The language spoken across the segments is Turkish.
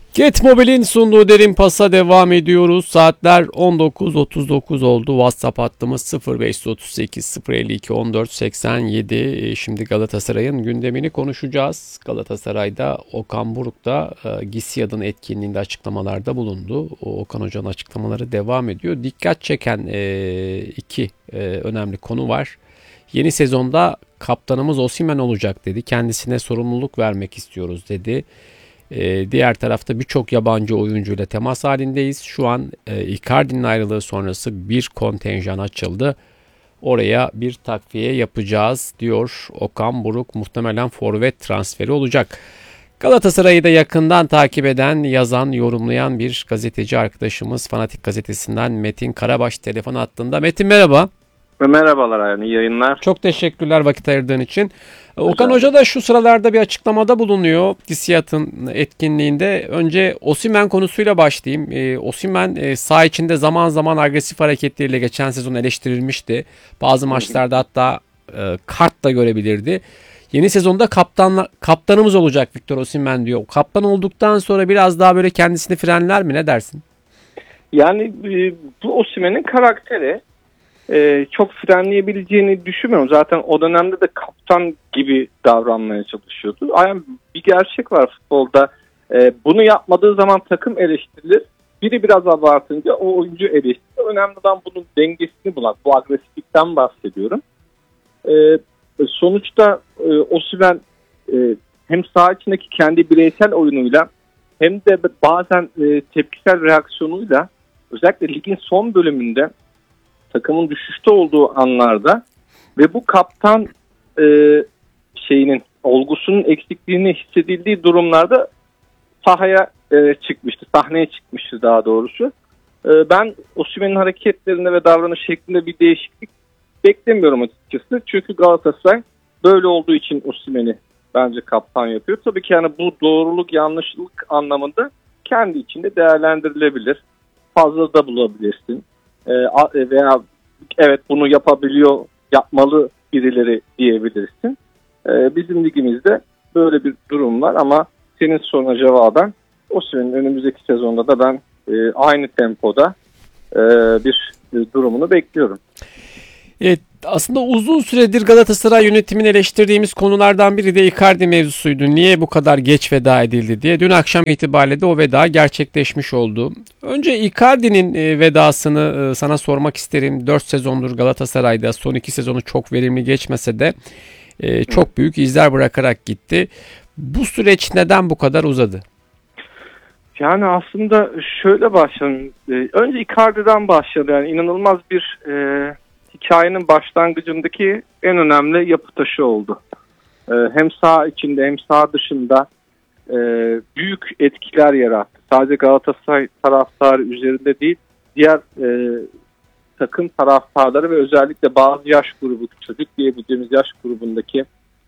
Get Mobil'in sunduğu Derin Pas'a devam ediyoruz. Saatler 19.39 oldu. WhatsApp hattımız 0538 052 14 87. Şimdi Galatasaray'ın gündemini konuşacağız. Galatasaray'da Okan Buruk da GİSİAD'ın etkinliğinde açıklamalarda bulundu. Okan Hoca'nın açıklamaları devam ediyor. Dikkat çeken iki önemli konu var. Yeni sezonda kaptanımız Osimhen olacak dedi. Kendisine sorumluluk vermek istiyoruz dedi. Diğer tarafta birçok yabancı oyuncuyla temas halindeyiz. Şu an Icardi'nin ayrılığı sonrası bir kontenjan açıldı. Oraya bir takviye yapacağız diyor Okan Buruk. Muhtemelen forvet transferi olacak. Galatasaray'ı da yakından takip eden, yazan, yorumlayan bir gazeteci arkadaşımız Fanatik Gazetesi'nden Metin Karabaş telefon hattında. Metin merhaba. Merhabalar, yani iyi yayınlar. Çok teşekkürler vakit ayırdığın için. Okan Hoca da şu sıralarda bir açıklamada bulunuyor GİSİAD'ın etkinliğinde. Önce Osimhen konusuyla başlayayım. Osimhen saha içinde zaman zaman agresif hareketleriyle geçen sezon eleştirilmişti. Bazı maçlarda hatta kart da görebilirdi. Yeni sezonda kaptanımız olacak Victor Osimhen diyor. Kaptan olduktan sonra biraz daha böyle kendisini frenler mi? Ne dersin? Yani bu Osimhen'in karakteri. Çok frenleyebileceğini düşünmüyorum. Zaten o dönemde de kaptan gibi davranmaya çalışıyordu. Yani bir gerçek var futbolda. Bunu yapmadığı zaman takım eleştirilir. Biri biraz abartınca o oyuncu eleştirilir. Önemli olan bunun dengesini bulmak. Bu agresiflikten bahsediyorum. Sonuçta Osimhen hem saha içindeki kendi bireysel oyunuyla hem de bazen tepkisel reaksiyonuyla özellikle ligin son bölümünde takımın düşüşte olduğu anlarda ve bu kaptan olgusunun eksikliğini hissedildiği durumlarda sahneye çıkmıştı daha doğrusu. Ben Osimhen'in hareketlerinde ve davranış şeklinde bir değişiklik beklemiyorum açıkçası. Çünkü Galatasaray böyle olduğu için Osimhen'i bence kaptan yapıyor. Tabii ki yani bu doğruluk yanlışlık anlamında kendi içinde değerlendirilebilir. Fazla da bulabilirsin. Veya evet bunu yapmalı birileri diyebilirsin. Bizim ligimizde böyle bir durum var ama senin soruna cevaben Osimhen'in önümüzdeki sezonda da ben aynı tempoda bir durumunu bekliyorum. Evet, aslında uzun süredir Galatasaray yönetimini eleştirdiğimiz konulardan biri de Icardi mevzusuydu. Niye bu kadar geç veda edildi diye. Dün akşam itibariyle de o veda gerçekleşmiş oldu. Önce Icardi'nin vedasını sana sormak isterim. 4 sezondur Galatasaray'da, son 2 sezonu çok verimli geçmese de çok büyük izler bırakarak gitti. Bu süreç neden bu kadar uzadı? Yani aslında şöyle başlayalım. Önce Icardi'den başlayalım. Yani inanılmaz bir hikayenin başlangıcındaki en önemli yapı taşı oldu. Hem saha içinde hem saha dışında büyük etkiler yarattı. Sadece Galatasaray taraftarı üzerinde değil, diğer takım taraftarları ve özellikle bazı yaş grubu, çocuk diyebileceğimiz yaş grubundaki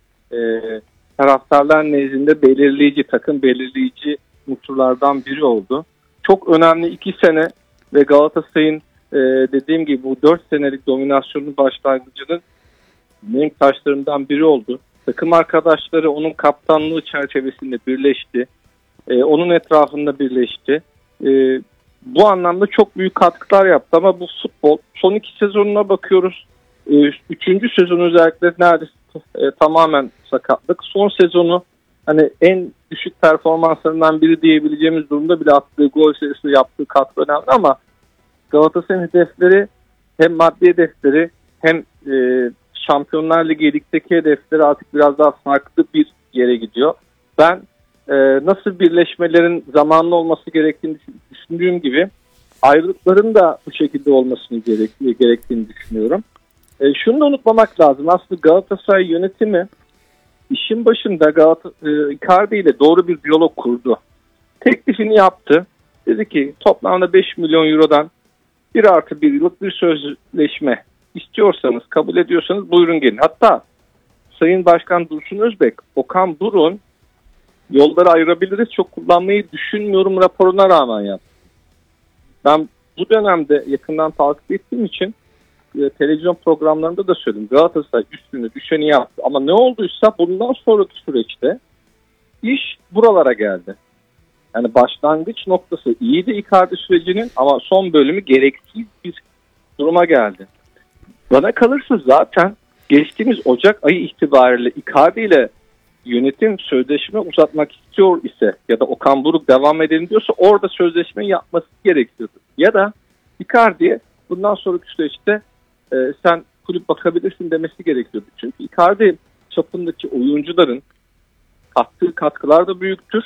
taraftarlar nezdinde takım belirleyici unsurlardan biri oldu. Çok önemli 2 sene ve Galatasaray'ın dediğim gibi bu 4 senelik dominasyonun başlangıcının renk taşlarından biri oldu. Takım arkadaşları onun kaptanlığı çerçevesinde birleşti. Onun etrafında birleşti. Bu anlamda çok büyük katkılar yaptı ama bu futbol son 2 sezonuna bakıyoruz. 3. sezon özellikle neredeyse tamamen sakatlık. Son sezonu hani en düşük performanslarından biri diyebileceğimiz durumda bile attığı gol sayısı, yaptığı katkı önemli ama Galatasaray'ın hedefleri hem maddi hedefleri hem Şampiyonlar Ligi ligdeki hedefleri artık biraz daha farklı bir yere gidiyor. Ben nasıl birleşmelerin zamanlı olması gerektiğini düşündüğüm gibi ayrılıkların da bu şekilde olmasını gerektiğini düşünüyorum. Şunu da unutmamak lazım. Aslında Galatasaray yönetimi işin başında Icardi ile doğru bir diyalog kurdu. Teklifini yaptı. Dedi ki toplamda 5 milyon eurodan 1+1 yıllık bir sözleşme istiyorsanız, kabul ediyorsanız buyurun gelin. Hatta Sayın Başkan Dursun Özbek, Okan Buruk'un yolları ayırabiliriz, çok kullanmayı düşünmüyorum raporuna rağmen yaptı. Ben bu dönemde yakından takip ettiğim için televizyon programlarında da söyledim. Galatasaray üstüne düşeni yaptı. Ama ne olduysa bundan sonraki süreçte iş buralara geldi. Yani başlangıç noktası iyiydi Icardi sürecinin ama son bölümü gereksiz bir duruma geldi. Bana kalırsa zaten geçtiğimiz Ocak ayı itibariyle Icardi ile yönetim sözleşme uzatmak istiyor ise ya da Okan Buruk devam edelim diyorsa orada sözleşme yapması gerekiyordu. Ya da Icardi'ye bundan sonraki süreçte sen kulüp bakabilirsin demesi gerekiyordu. Çünkü Icardi çapındaki oyuncuların kattığı katkılar da büyüktür.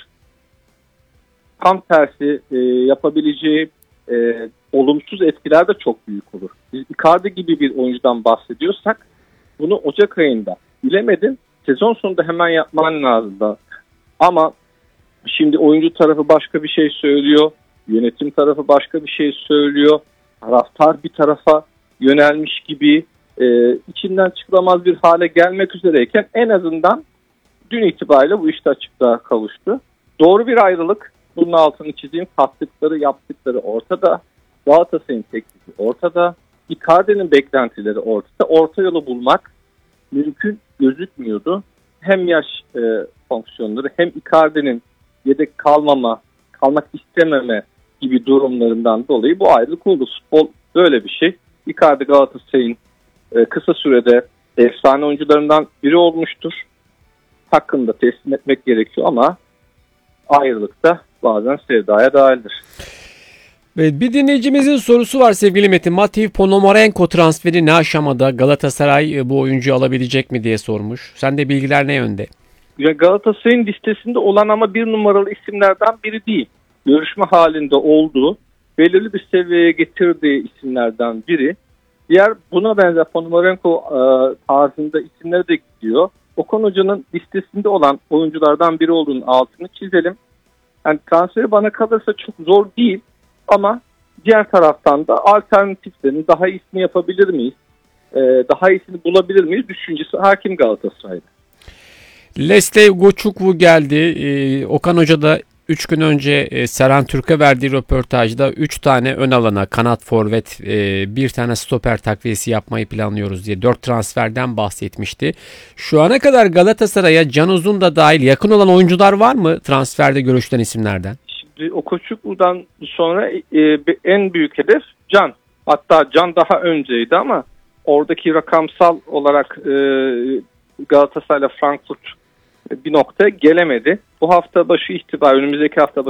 Tam tersi yapabileceği olumsuz etkiler de çok büyük olur. Biz Icardi gibi bir oyuncudan bahsediyorsak bunu Ocak ayında bilemedin. Sezon sonunda hemen yapman lazım da. Ama şimdi oyuncu tarafı başka bir şey söylüyor. Yönetim tarafı başka bir şey söylüyor. Taraftar bir tarafa yönelmiş gibi içinden çıkılamaz bir hale gelmek üzereyken en azından dün itibariyle bu işte açıklığa kavuştu. Doğru bir ayrılık. Bunun altını çizeyim. Kattıkları, yaptıkları ortada. Galatasaray'ın teklifi ortada. Icardi'nin beklentileri ortada. Orta yolu bulmak mümkün gözükmüyordu. Hem yaş fonksiyonları hem Icardi'nin yedek kalmak istememe gibi durumlarından dolayı bu ayrılık oldu. Futbol böyle bir şey. Icardi Galatasaray'ın kısa sürede efsane oyuncularından biri olmuştur. Hakkını da teslim etmek gerekiyor ama ayrılık da bazen sevdaya dahildir. Evet, bir dinleyicimizin sorusu var sevgili Metin. Matej Ponomarenko transferi ne aşamada? Galatasaray bu oyuncuyu alabilecek mi diye sormuş. Sende bilgiler ne yönde? Galatasaray'ın listesinde olan ama bir numaralı isimlerden biri değil. Görüşme halinde olduğu, belirli bir seviyeye getirdiği isimlerden biri. Diğer buna benzer Ponomarenko tarzında isimlere de gidiyor. Okan Hoca'nın listesinde olan oyunculardan biri olduğunun altını çizelim. Yani transferi bana kalırsa çok zor değil ama diğer taraftan da alternatiflerin daha iyisini yapabilir miyiz? Daha iyisini bulabilir miyiz? Düşüncesi hakim Galatasaray'da. Leslie Goçukwu geldi. Okan Hoca da 3 gün önce Serhan Türk'e verdiği röportajda 3 tane ön alana, kanat forvet, bir tane stoper takviyesi yapmayı planlıyoruz diye 4 transferden bahsetmişti. Şu ana kadar Galatasaray'a Can Uzun da dahil yakın olan oyuncular var mı transferde görüşülen isimlerden? Şimdi Okoçuklu'dan sonra en büyük hedef Can. Hatta Can daha önceydi ama oradaki rakamsal olarak Galatasaray'la Frankfurt bir noktaya gelemedi. Bu hafta başı itibariyle, önümüzdeki hafta